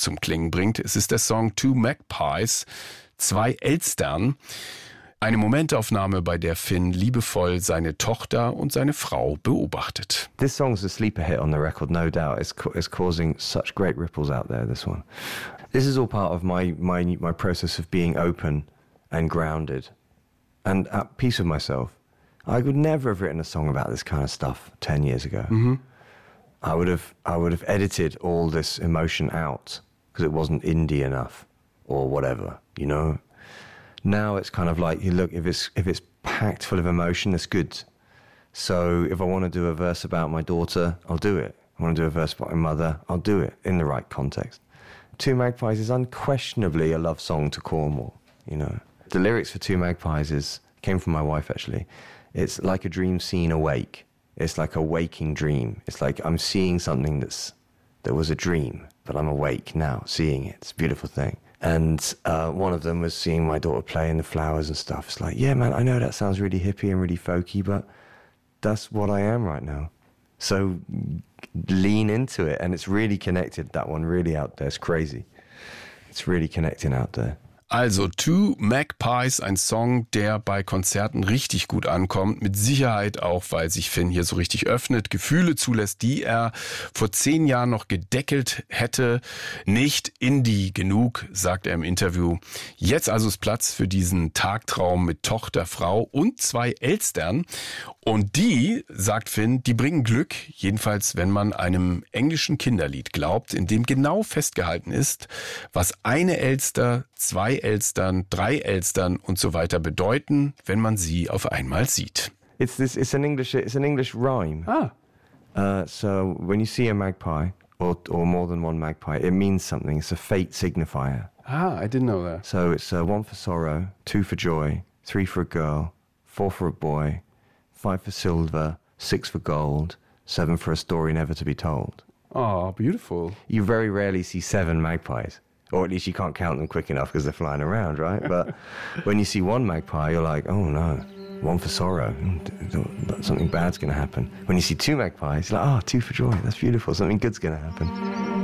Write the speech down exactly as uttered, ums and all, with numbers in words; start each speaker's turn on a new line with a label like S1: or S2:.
S1: zum Klingen bringt. Es ist der Song Two Magpies, zwei Elstern. Eine Momentaufnahme, bei der Finn liebevoll seine Tochter und seine Frau beobachtet.
S2: This song's a sleeper hit on the record, no doubt. It's, it's causing such great ripples out there, this one. This is all part of my, my, my process of being open and grounded and at peace with myself. I would never have written a song about this kind of stuff ten years ago.
S1: Mhm.
S2: I would have I would have edited all this emotion out because it wasn't indie enough or whatever, you know. Now it's kind of like, you look, if it's if it's packed full of emotion, it's good. So if I want to do a verse about my daughter, I'll do it. I want to do a verse about my mother, I'll do it in the right context. Two Magpies is unquestionably a love song to Cornwall, you know. The lyrics for Two Magpies is came from my wife, actually. It's like a dream seen awake. It's like a waking dream. It's like I'm seeing something that's that was a dream, but I'm awake now, seeing it. It's a beautiful thing. And uh, one of them was seeing my daughter play in the flowers and stuff. It's like, yeah, man, I know that sounds really hippie and really folky, but that's what I am right now. So lean into it, and it's really connected, that one, really out there. It's crazy. It's really connecting out there.
S1: Also Two Magpies, ein Song, der bei Konzerten richtig gut ankommt. Mit Sicherheit auch, weil sich Finn hier so richtig öffnet, Gefühle zulässt, die er vor zehn Jahren noch gedeckelt hätte. Nicht Indie genug, sagt er im Interview. Jetzt also ist Platz für diesen Tagtraum mit Tochter, Frau und zwei Elstern. Und die, sagt Finn, die bringen Glück, jedenfalls wenn man einem englischen Kinderlied glaubt, in dem genau festgehalten ist, was eine Elster, zwei Elstern, drei Elstern und so weiter bedeuten, wenn man sie auf einmal sieht.
S2: It's this. It's an English. It's an English rhyme.
S1: Ah.
S2: Uh, so when you see a magpie, or or more than one magpie, it means something. It's a fate signifier.
S1: Ah, I didn't know that.
S2: So it's uh, one for sorrow, two for joy, three for a girl, four for a boy, five for silver, six for gold, seven for a story never to be told.
S1: Oh, beautiful.
S2: You very rarely see seven magpies. Or at least you can't count them quick enough because they're flying around, right? But when you see one magpie, you're like, oh no, one for sorrow. Something bad's going to happen. When you see two magpies, you're like, oh, two for joy. That's beautiful. Something good's going to happen.